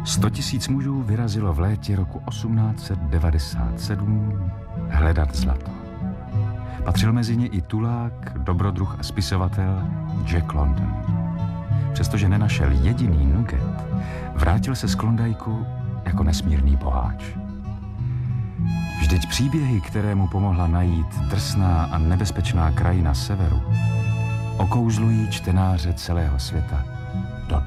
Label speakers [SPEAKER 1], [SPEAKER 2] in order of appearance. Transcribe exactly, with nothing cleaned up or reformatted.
[SPEAKER 1] Sto tisíc mužů vyrazilo v létě roku osmnáct set devadesát sedm hledat zlato. Patřil mezi ně i tulák, dobrodruh a spisovatel Jack London. Přestože nenašel jediný nugget, vrátil se z Klondajku jako nesmírný boháč. Vždyť příběhy, které mu pomohla najít drsná a nebezpečná krajina severu, okouzlují čtenáře celého světa dodnes.